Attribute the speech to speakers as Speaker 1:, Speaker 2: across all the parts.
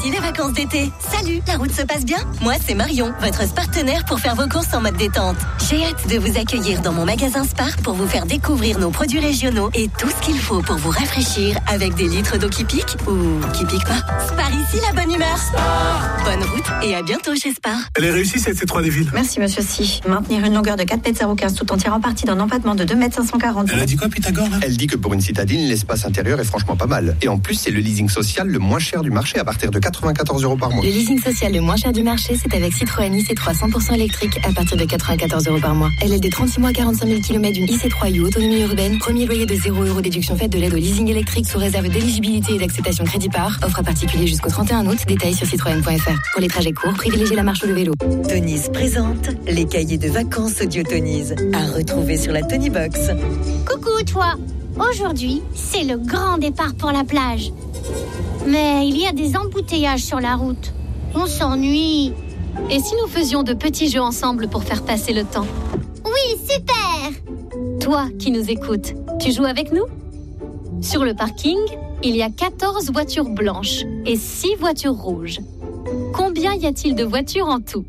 Speaker 1: ici les vacances d'été. Salut, la route se passe bien? Moi, c'est Marion, votre partenaire pour faire vos courses en mode détente. J'ai hâte de vous accueillir dans mon magasin Spar pour vous faire découvrir nos produits régionaux et tout ce qu'il faut pour vous rafraîchir avec des litres d'eau qui piquent ou qui piquent pas. Spar ici, la bonne humeur. Spar. Bonne route et à bientôt chez Spar.
Speaker 2: Elle est réussie cette C3 des villes.
Speaker 3: Merci monsieur Si. Maintenir une longueur de 4,015 m tout en tirant parti d'un empattement de 2,540 m.
Speaker 2: Elle a dit quoi Pythagore là?
Speaker 4: Elle dit que pour une citadine, l'espace intérieur est franchement pas mal. Et en plus, c'est le leasing social le moins cher du marché à partir de 94 € par mois.
Speaker 5: Le leasing social le moins cher du marché, c'est avec Citroën IC3 100% électrique à partir de 94 € par mois. LLD 36 mois, 45 000 km d'une IC3 U autonomie urbaine. Premier loyer de 0 € déduction faite de l'aide au leasing électrique sous réserve d'éligibilité et d'acceptation crédit par. Offre à particulier jusqu'au 31 août. Détails sur citroën.fr. Pour les trajets courts, privilégiez la marche ou le vélo.
Speaker 1: Tony's présente les cahiers de vacances audio Tony's à retrouver sur la Tony Box.
Speaker 6: Coucou toi. Aujourd'hui, c'est le grand départ pour la plage. Mais il y a des embouteillages sur la route. On s'ennuie.
Speaker 7: Et si nous faisions de petits jeux ensemble pour faire passer le temps?
Speaker 6: Oui, super!
Speaker 7: Toi qui nous écoutes, tu joues avec nous? Sur le parking, il y a 14 voitures blanches et 6 voitures rouges. Combien y a-t-il de voitures en tout?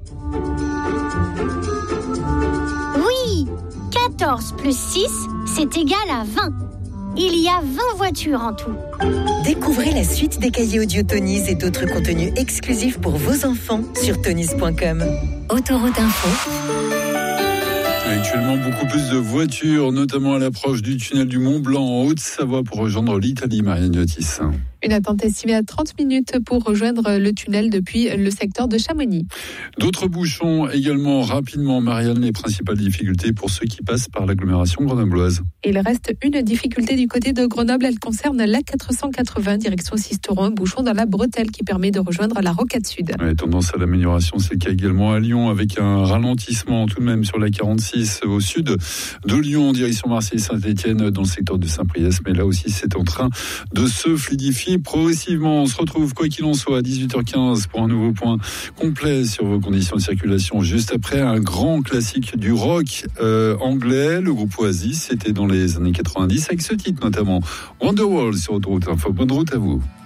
Speaker 6: Oui, 14 plus 6, c'est égal à 20. Il y a 20 voitures en tout.
Speaker 1: Découvrez la suite des cahiers audio Tony's et d'autres contenus exclusifs pour vos enfants sur tonys.com.
Speaker 5: Autoroute Info.
Speaker 8: Actuellement, beaucoup plus de voitures, notamment à l'approche du tunnel du Mont Blanc en Haute-Savoie pour rejoindre l'Italie, Marianne Yotis.
Speaker 9: Une attente estimée à 30 minutes pour rejoindre le tunnel depuis le secteur de Chamonix.
Speaker 8: D'autres bouchons également rapidement, Marianne, les principales difficultés pour ceux qui passent par l'agglomération grenobloise.
Speaker 9: Il reste une difficulté du côté de Grenoble, elle concerne l'A480 direction Sisteron, un bouchon dans la bretelle qui permet de rejoindre la Rocade Sud.
Speaker 8: Ouais, tendance à l'amélioration, c'est le cas également à Lyon avec un ralentissement tout de même sur la 46 au sud de Lyon, direction Marseille-Saint-Etienne dans le secteur de Saint-Priest, mais là aussi c'est en train de se fluidifier progressivement. On se retrouve quoi qu'il en soit à 18h15 pour un nouveau point complet sur vos conditions de circulation juste après un grand classique du rock anglais, le groupe Oasis, c'était dans les années 90 avec ce titre notamment Wonderwall sur Autoroute Info. Bonne route à vous.